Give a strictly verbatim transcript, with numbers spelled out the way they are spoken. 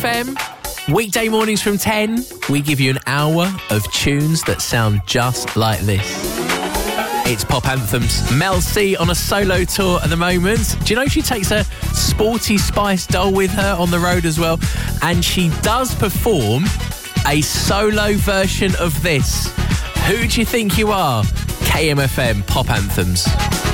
M. Weekday mornings from ten, we give you an hour of tunes that sound just like this. It's Pop Anthems. Mel C on a solo tour at the moment. Do you know she takes a Sporty Spice doll with her on the road as well? And she does perform a solo version of this. Who do you think you are? K M F M Pop Anthems.